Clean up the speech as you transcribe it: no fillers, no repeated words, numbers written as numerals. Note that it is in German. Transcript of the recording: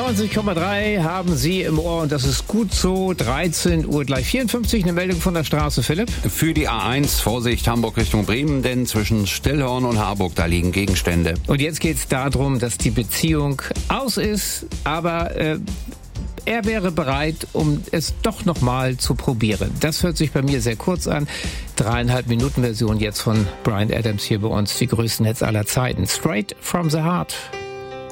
94,3 haben Sie im Ohr und das ist gut so. 13 Uhr gleich 54, eine Meldung von der Straße, Philipp. Für die A1, Vorsicht, Hamburg Richtung Bremen, denn zwischen Stillhorn und Harburg, da liegen Gegenstände. Und jetzt geht es darum, dass die Beziehung aus ist, aber er wäre bereit, um es doch nochmal zu probieren. Das hört sich bei mir sehr kurz an. 3,5 Minuten Version jetzt von Bryan Adams hier bei uns, die größten Hits aller Zeiten. Straight from the Heart.